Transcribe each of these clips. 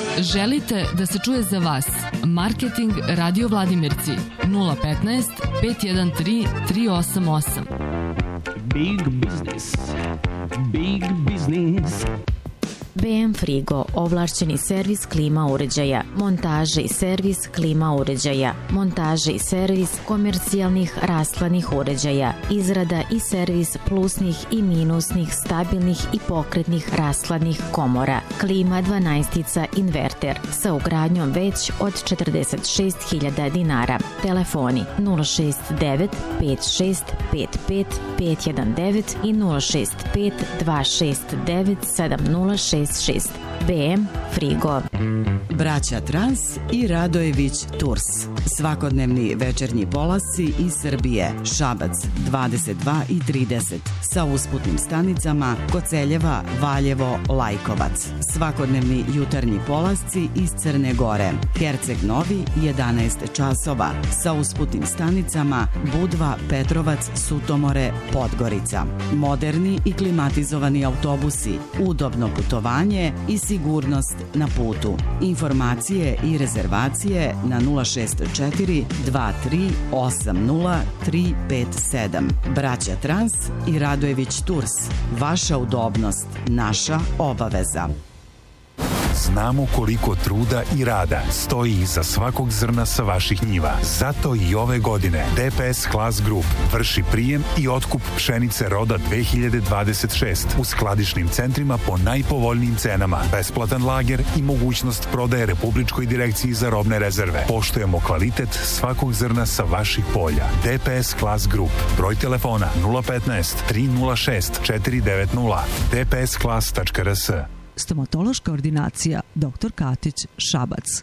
Želite da se čuje za vas? Marketing Radio Vladimirci 015 513 388. Big business. Big business. BM Frigo, ovlašćeni servis klima uređaja, montaže i servis klima uređaja, montaže i servis komercijalnih rastlanih uređaja, izrada i servis plusnih i minusnih, stabilnih i pokretnih rastlanih komora, klima 12-ica inverter sa ugradnjom već od 46.000 dinara. Telefoni 069 56 55 519 i 065 269 7066. BM Frigo. Braća Trans i Radojević Tours. Svakodnevni večernji polasci iz Srbije. Šabac 22 i 30 sa usputnim stanicama Koceljeva, Valjevo, Lajkovac. Svakodnevni jutarnji polasci iz Crne Gore. Herceg Novi 11 časova sa usputnim stanicama Budva, Petrovac, Sutomore, Podgorica. Moderni i klimatizovani autobusi, udobno putovanje i sigurnost na putu. Informacije i rezervacije na 064 2380 357. Braća Trans i Radojević Tours. Vaša udobnost, naša obaveza. Znamo koliko truda i rada stoji iza svakog zrna sa vaših njiva. Zato i ove godine DPS Class Group vrši prijem i otkup pšenice roda 2026 u skladišnim centrima po najpovoljnijim cenama, besplatan lager i mogućnost prodaje Republičkoj direkciji za robne rezerve. Poštujemo kvalitet svakog zrna sa vaših polja. DPS Class Group. Broj telefona 015 306 490 dpsclass.rs. Stomatološka ordinacija Dr. Katić, Šabac.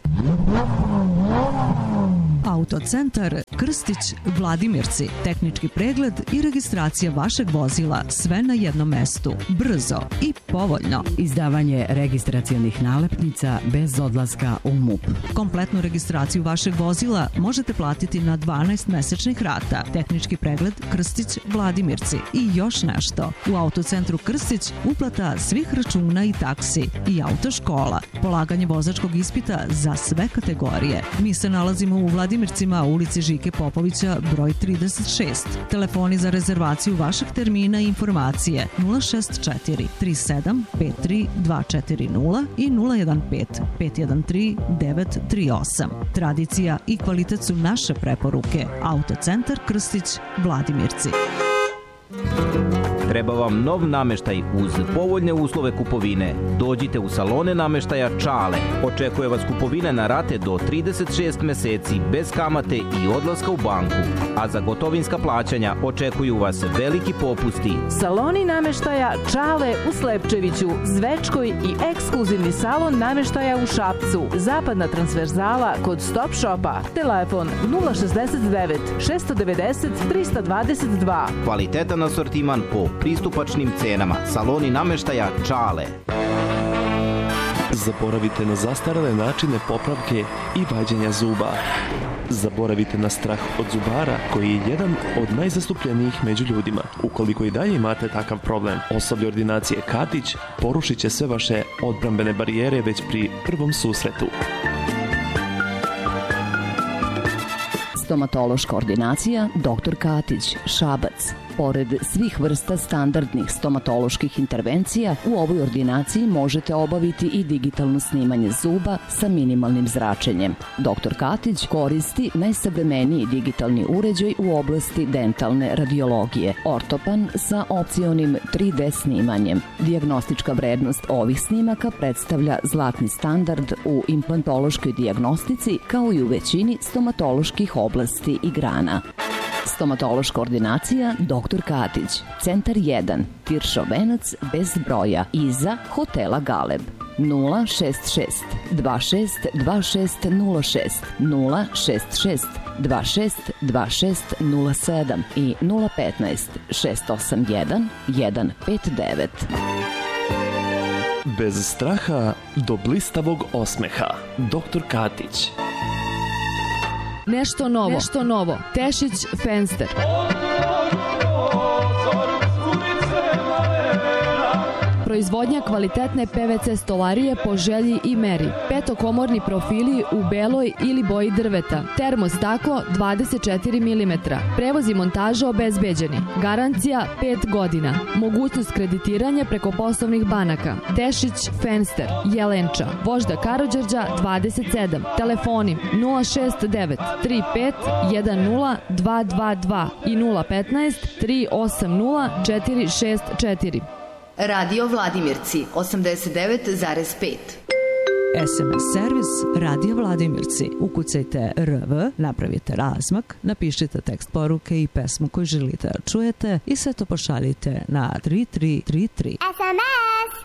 Autocentar Krstić, Vladimirci. Tehnički pregled i registracija vašeg vozila, sve na jednom mestu. Brzo i povoljno. Izdavanje registracionih nalepnica bez odlaska u MUP. Kompletnu registraciju vašeg vozila možete platiti na 12 mesečnih rata. Tehnički pregled Krstić, Vladimirci. I još nešto. U Autocentru Krstić uplata svih računa i taksi i autoškola. Polaganje vozačkog ispita za sve kategorije. Mi se nalazimo u Vladimircima, u ulici Žike Popovića, broj 36. Telefoni za rezervaciju vašeg termina i informacije 064 37 53 240 i 015 513 938. Tradicija i kvalitet su naše preporuke. Autocentar Krstić, Vladimirci. Treba vam nov nameštaj uz povoljne uslove kupovine. Dođite u salone nameštaja Čale. Očekuje vas kupovina na rate do 36 meseci bez kamate i odlaska u banku. A za gotovinska plaćanja očekuju vas veliki popusti. Saloni nameštaja Čale u Slepčeviću, Zvečkoj i ekskluzivni salon nameštaja u Šapcu. Zapadna transverzala kod Stop Shopa. Telefon 069 690 322. Kvalitetan asortiman po pristupačnim cenama. Saloni nameštaja Čale. Zaboravite na zastarele načine popravke i vađenja zuba. Zaboravite na strah od zubara, koji je jedan od najzastupljenijih među ljudima. Ukoliko i dalje imate takav problem, osoblje ordinacije Katić porušit će sve vaše odbrambene barijere već pri prvom susretu. Stomatološka ordinacija Dr. Katić, Šabac. Pored svih vrsta standardnih stomatoloških intervencija, u ovoj ordinaciji možete obaviti i digitalno snimanje zuba sa minimalnim zračenjem. Dr. Katić koristi najsavremeniji digitalni uređaj u oblasti dentalne radiologije, ortopan sa opcionim 3D snimanjem. Dijagnostička vrednost ovih snimaka predstavlja zlatni standard u implantološkoj dijagnostici, kao i u većini stomatoloških oblasti i grana. Stomatološka ordinacija Dr. Katić, Centar 1, Tiršov venac bez broja, iza Hotela Galeb. 066 26 2606, 066 26 2607 i 015 681 159. Bez straha do blistavog osmeha. Dr. Katić. Nešto novo. Nešto novo. Tešić Fenster. Proizvodnja kvalitetne PVC stolarije po želji i meri. Petokomorni profili u beloj ili boji drveta. Termostaklo 24 mm. Prevoz i montaža obezbeđeni. Garancija 5 godina. Mogućnost kreditiranja preko poslovnih banaka. Tešić Fenster, Jelenča, Vožda Karađorđa 27. Telefoni 069 35 10 222 i 015 380 464. Radio Vladimirci 89,5. SMS servis Radio Vladimirci. Ukucajte RV, napravite razmak, napišite tekst poruke i pesmu koju želite da čujete i sve to pošaljite na 3333. SMS